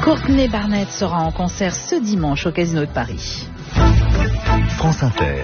Courtney Barnett sera en concert ce dimanche au Casino de Paris. France Inter.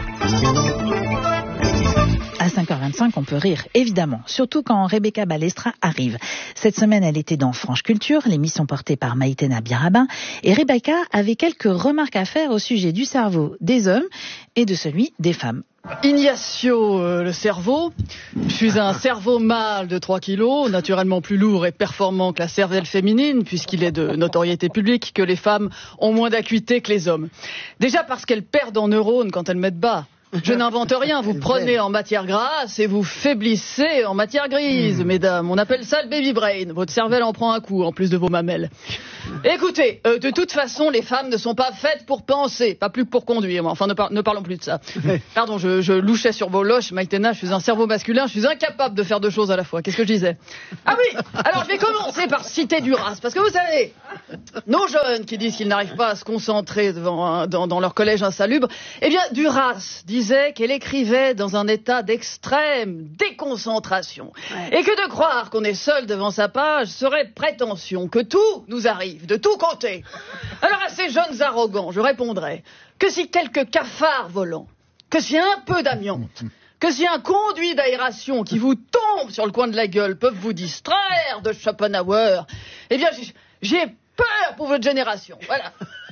À 5h25, on peut rire, évidemment, surtout quand Rebecca Balestra arrive. Cette semaine, elle était dans France Culture, l'émission portée par Maïtena Birabin, et Rebecca avait quelques remarques à faire au sujet du cerveau des hommes et de celui des femmes. Ignacio, le cerveau. Je suis un cerveau mâle de 3 kilos, naturellement plus lourd et performant que la cervelle féminine, puisqu'il est de notoriété publique que les femmes ont moins d'acuité que les hommes. Déjà parce qu'elles perdent en neurones quand elles mettent bas. Je n'invente rien, vous prenez en matière grasse et vous faiblissez en matière grise, mesdames. On appelle ça le baby brain. Votre cervelle en prend un coup, en plus de vos mamelles. Écoutez, de toute façon, les femmes ne sont pas faites pour penser, pas plus que pour conduire. Enfin, ne parlons plus de ça. Pardon, je louchais sur vos loches, Maïtena, je suis un cerveau masculin, je suis incapable de faire 2 choses à la fois. Qu'est-ce que je disais? Ah oui, alors je vais commencer par citer Duras, parce que vous savez, nos jeunes qui disent qu'ils n'arrivent pas à se concentrer dans leur collège insalubre, eh bien, Duras disait qu'elle écrivait dans un état d'extrême déconcentration. Ouais. Et que de croire qu'on est seul devant sa page serait prétention, que tout nous arrive, de tous côtés. Alors à ces jeunes arrogants, je répondrais que si quelques cafards volants, que si un peu d'amiante, que si un conduit d'aération qui vous tombe sur le coin de la gueule peuvent vous distraire de Schopenhauer, eh bien j'ai peur pour votre génération. Voilà.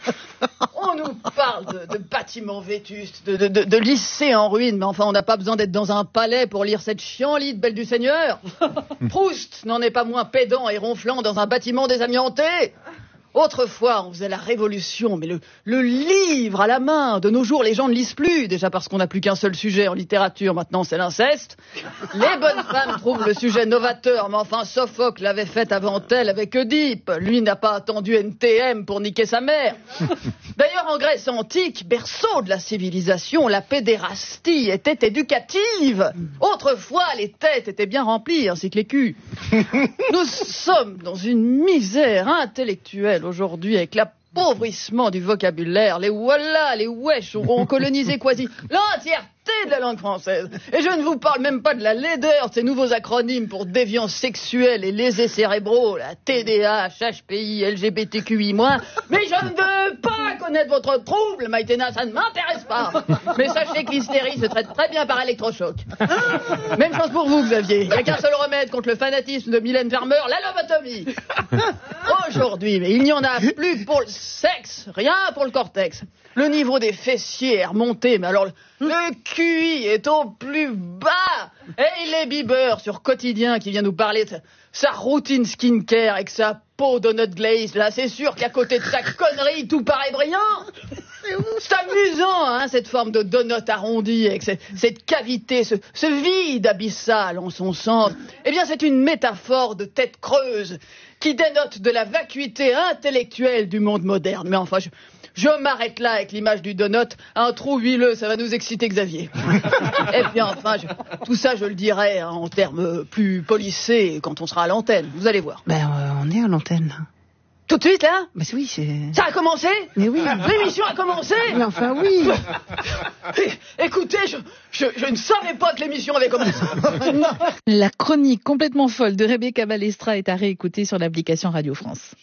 On nous parle de bâtiments vétustes, de lycées en ruine, mais enfin on n'a pas besoin d'être dans un palais pour lire cette chienlit de Belle du Seigneur. Proust n'en est pas moins pédant et ronflant dans un bâtiment désamianté. Autrefois, on faisait la révolution, mais le livre à la main, de nos jours, les gens ne lisent plus, déjà parce qu'on n'a plus qu'un seul sujet en littérature, maintenant c'est l'inceste. Les bonnes femmes trouvent le sujet novateur, mais enfin Sophocle l'avait fait avant elle avec Oedipe. Lui n'a pas attendu NTM pour niquer sa mère. D'ailleurs, en Grèce antique, berceau de la civilisation, la pédérastie était éducative. Autrefois, les têtes étaient bien remplies, ainsi que les culs. Nous sommes dans une misère intellectuelle aujourd'hui, avec l'appauvrissement du vocabulaire. Les voilà, les wesh ont colonisé quasi l'entièreté de la langue française. Et je ne vous parle même pas de la laideur de ces nouveaux acronymes pour déviance sexuelle et lésés cérébraux, la TDAH, HPI, LGBTQI-, mais je ne veux pas connaître votre trouble, Maïtena, ça ne m'intéresse pas. Mais sachez que l'hystérie se traite très bien par électrochoc. Même chose pour vous, Xavier. Il n'y a qu'un seul remède contre le fanatisme de Mylène Farmer, la lobotomie. Aujourd'hui, mais il n'y en a plus pour le sexe, rien pour le cortex. Le niveau des fessiers est remonté, mais alors le QI est au plus bas. Et il est Bieber sur Quotidien qui vient nous parler de sa routine skincare avec sa peau donut glaze. Là, c'est sûr qu'à côté de sa connerie, tout paraît brillant. C'est amusant, hein, cette forme de donut arrondi avec cette cavité, ce vide abyssal en son centre. Eh bien, c'est une métaphore de tête creuse qui dénote de la vacuité intellectuelle du monde moderne. Mais enfin, je m'arrête là avec l'image du donut. Un trou huileux, ça va nous exciter, Xavier. Et puis enfin, tout ça, je le dirai hein, en termes plus polissés quand on sera à l'antenne. Vous allez voir. On est à l'antenne, là. Tout de suite, là? Mais oui, c'est... Ça a commencé? Mais oui. L'émission a commencé? Mais enfin, oui. Écoutez, je ne savais pas que l'émission avait commencé. La chronique complètement folle de Rebecca Balestra est à réécouter sur l'application Radio France.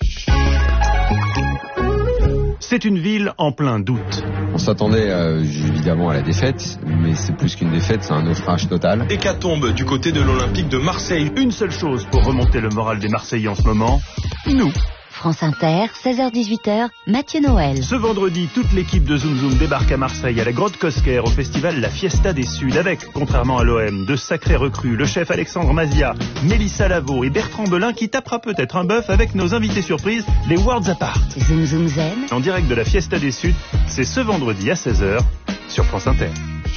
C'est une ville en plein doute. On s'attendait évidemment à la défaite, mais c'est plus qu'une défaite, c'est un naufrage total. Hécatombe du côté de l'Olympique de Marseille. Une seule chose pour remonter le moral des Marseillais en ce moment, nous. France Inter, 16h-18h, Mathieu Noël. Ce vendredi, toute l'équipe de Zoom Zoom débarque à Marseille, à la Grotte Cosquer, au festival La Fiesta des Suds, avec, contrairement à l'OM, de sacrés recrues, le chef Alexandre Mazia, Mélissa Lavo et Bertrand Belin, qui tapera peut-être un bœuf avec nos invités surprises, les Worlds Apart. Zoom Zoom Zen. En direct de la Fiesta des Suds, c'est ce vendredi à 16h, sur France Inter.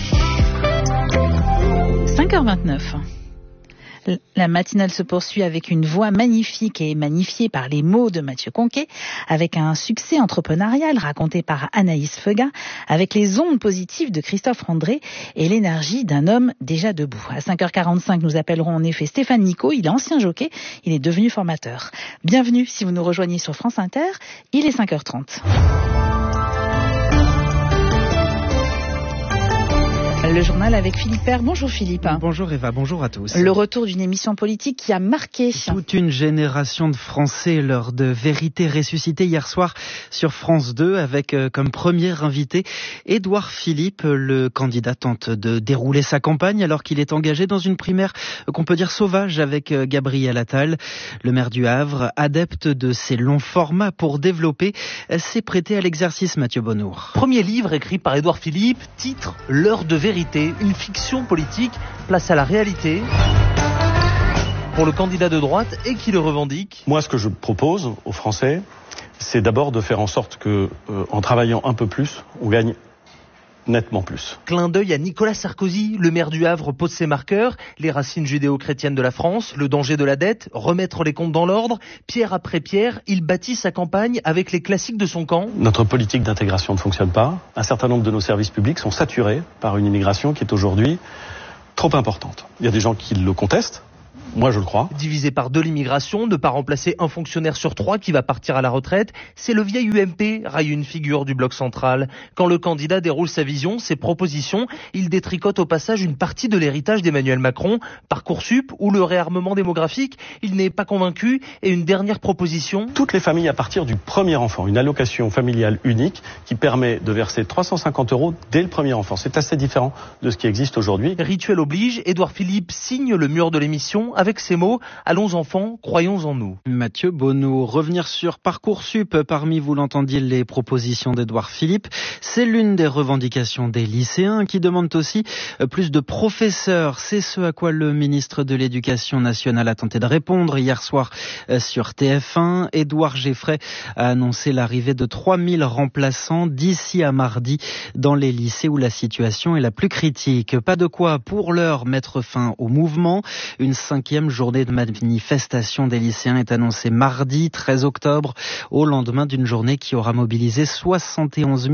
5h29. La matinale se poursuit avec une voix magnifique et magnifiée par les mots de Mathieu Conquet, avec un succès entrepreneurial raconté par Anaïs Feuga, avec les ondes positives de Christophe André et l'énergie d'un homme déjà debout. À 5h45, nous appellerons en effet Stéphane Nico, il est ancien jockey, il est devenu formateur. Bienvenue si vous nous rejoignez sur France Inter, il est 5h30. Le journal avec Philippe Père. Bonjour Philippe. Bonjour Eva, bonjour à tous. Le retour d'une émission politique qui a marqué toute une génération de Français lors de Vérité ressuscitée hier soir sur France 2 avec comme premier invité Édouard Philippe. Le candidat tente de dérouler sa campagne alors qu'il est engagé dans une primaire qu'on peut dire sauvage avec Gabriel Attal. Le maire du Havre, adepte de ces longs formats pour développer, s'est prêté à l'exercice. Mathieu Bonnour. Premier livre écrit par Édouard Philippe, titre L'heure de vérité, une fiction politique place à la réalité pour le candidat de droite et qui le revendique. Moi, ce que je propose aux Français, c'est d'abord de faire en sorte que, en travaillant un peu plus, on gagne nettement plus. Clin d'œil à Nicolas Sarkozy, le maire du Havre pose ses marqueurs, les racines judéo-chrétiennes de la France, le danger de la dette, remettre les comptes dans l'ordre. Pierre après pierre, il bâtit sa campagne avec les classiques de son camp. Notre politique d'intégration ne fonctionne pas. Un certain nombre de nos services publics sont saturés par une immigration qui est aujourd'hui trop importante. Il y a des gens qui le contestent. Moi, je le crois. Divisé par 2 l'immigration, ne pas remplacer un fonctionnaire sur 3 qui va partir à la retraite, c'est le vieil UMP, raille une figure du bloc central. Quand le candidat déroule sa vision, ses propositions, il détricote au passage une partie de l'héritage d'Emmanuel Macron, Parcoursup ou le réarmement démographique. Il n'est pas convaincu. Et une dernière proposition. Toutes les familles à partir du premier enfant, une allocation familiale unique qui permet de verser 350 € dès le premier enfant. C'est assez différent de ce qui existe aujourd'hui. Rituel oblige, Édouard Philippe signe le mur de l'émission avec ces mots, allons enfants, croyons en nous. Mathieu Bonneau, revenir sur Parcoursup, parmi, vous l'entendiez, les propositions d'Édouard Philippe, c'est l'une des revendications des lycéens qui demandent aussi plus de professeurs. C'est ce à quoi le ministre de l'Éducation nationale a tenté de répondre hier soir sur TF1. Édouard Geffray a annoncé l'arrivée de 3000 remplaçants d'ici à mardi dans les lycées où la situation est la plus critique. Pas de quoi pour l'heure mettre fin au mouvement. Une 5e journée de manifestation des lycéens est annoncée mardi 13 octobre, au lendemain d'une journée qui aura mobilisé 71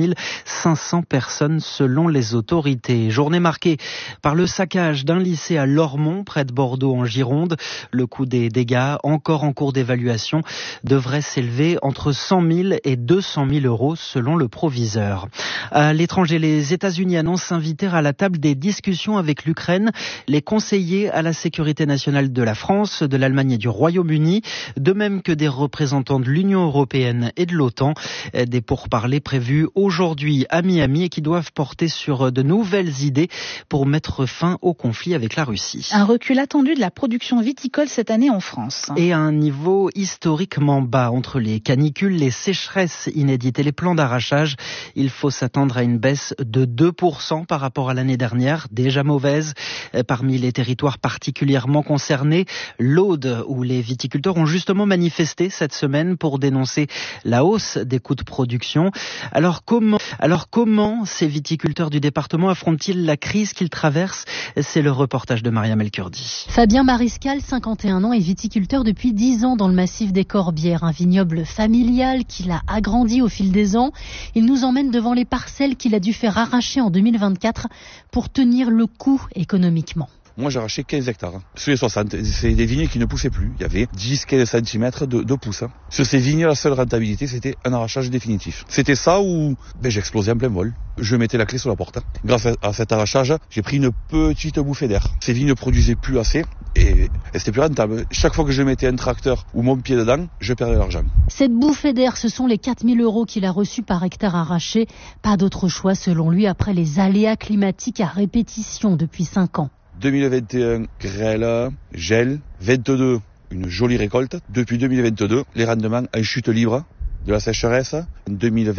500 personnes selon les autorités. Journée marquée par le saccage d'un lycée à Lormont, près de Bordeaux en Gironde. Le coût des dégâts, encore en cours d'évaluation, devrait s'élever entre 100 000 et 200 000 € selon le proviseur. À l'étranger, les États-Unis annoncent s'inviter à la table des discussions avec l'Ukraine. Les conseillers à la sécurité nationale de la France, de l'Allemagne et du Royaume-Uni, de même que des représentants de l'Union européenne et de l'OTAN. Des pourparlers prévus aujourd'hui à Miami et qui doivent porter sur de nouvelles idées pour mettre fin au conflit avec la Russie. Un recul attendu de la production viticole cette année en France. Et à un niveau historiquement bas entre les canicules, les sécheresses inédites et les plans d'arrachage. Il faut s'attendre à une baisse de 2% par rapport à l'année dernière, déjà mauvaise. Parmi les territoires particulièrement concernés, l'Aude, où les viticulteurs ont justement manifesté cette semaine pour dénoncer la hausse des coûts de production. Alors comment ces viticulteurs du département affrontent-ils la crise qu'ils traversent? C'est le reportage de Mariam El-Kurdi. Fabien Mariscal, 51 ans, est viticulteur depuis 10 ans dans le massif des Corbières, un vignoble familial qu'il a agrandi au fil des ans. Il nous emmène devant les parcelles qu'il a dû faire arracher en 2024 pour tenir le coup économiquement. Moi, j'ai arraché 15 hectares. Sur les 60, c'est des vignes qui ne poussaient plus. Il y avait 10-15 cm de pousse. Sur ces vignes, la seule rentabilité, c'était un arrachage définitif. C'était ça où j'explosais en plein vol. Je mettais la clé sur la porte. Grâce à cet arrachage, j'ai pris une petite bouffée d'air. Ces vignes ne produisaient plus assez et c'était plus rentable. Chaque fois que je mettais un tracteur ou mon pied dedans, je perdais l'argent. Cette bouffée d'air, ce sont les 4 000 € qu'il a reçus par hectare arraché. Pas d'autre choix, selon lui, après les aléas climatiques à répétition depuis 5 ans. 2021, grêle, gel. 22, une jolie récolte. Depuis 2022, les rendements en chute libre de la sécheresse. En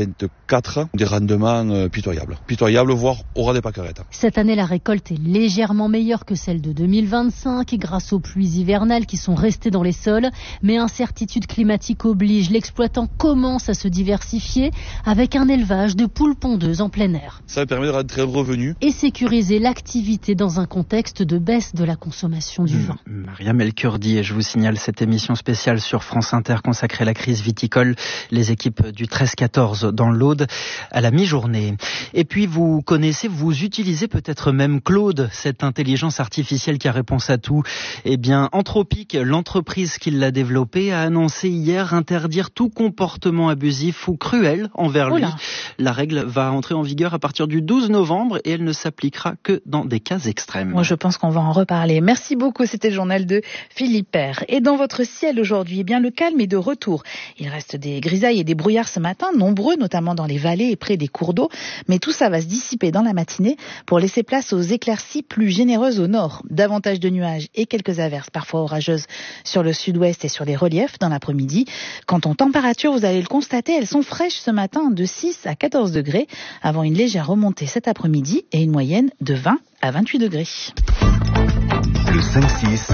2024, des rendements pitoyables. Pitoyables, voire au ras des pâquerettes. Cette année, la récolte est légèrement meilleure que celle de 2025 grâce aux pluies hivernales qui sont restées dans les sols. Mais incertitude climatique oblige. L'exploitant commence à se diversifier avec un élevage de poules pondeuses en plein air. Ça permet de rentrer un revenu. Et sécuriser l'activité dans un contexte de baisse de la consommation du vin. Mariam El-Kurdi, et je vous signale cette émission spéciale sur France Inter consacrée à la crise viticole les équipes du 13-14 dans l'Aude à la mi-journée. Et puis vous connaissez, vous utilisez peut-être même Claude, cette intelligence artificielle qui a réponse à tout. Eh bien, Anthropic, l'entreprise qui l'a développée, a annoncé hier interdire tout comportement abusif ou cruel envers lui. La règle va entrer en vigueur à partir du 12 novembre et elle ne s'appliquera que dans des cas extrêmes. Moi, je pense qu'on va en reparler. Merci beaucoup, c'était le journal de Philippe Père. Et dans votre ciel aujourd'hui, eh bien, le calme est de retour. Il reste des grisailles et des brouillards ce matin, nombreux, notamment dans les vallées et près des cours d'eau. Mais tout ça va se dissiper dans la matinée pour laisser place aux éclaircies plus généreuses au nord. Davantage de nuages et quelques averses, parfois orageuses, sur le sud-ouest et sur les reliefs dans l'après-midi. Quant aux températures, vous allez le constater, elles sont fraîches ce matin, de 6 à 14 degrés, avant une légère remontée cet après-midi et une moyenne de 20 à 28 degrés. Le 5-6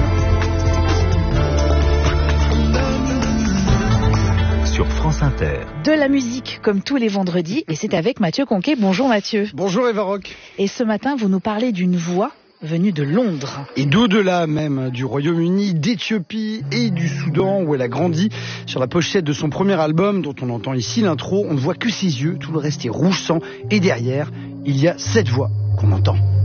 sur France Inter. De la musique comme tous les vendredis et c'est avec Mathieu Conquet. Bonjour Mathieu. Bonjour Eva Rock. Et ce matin vous nous parlez d'une voix venue de Londres. Et d'au-delà même, du Royaume-Uni, d'Éthiopie et du Soudan où elle a grandi. Sur la pochette de son premier album dont on entend ici l'intro, on ne voit que ses yeux, tout le reste est rouge sang et derrière il y a cette voix qu'on entend.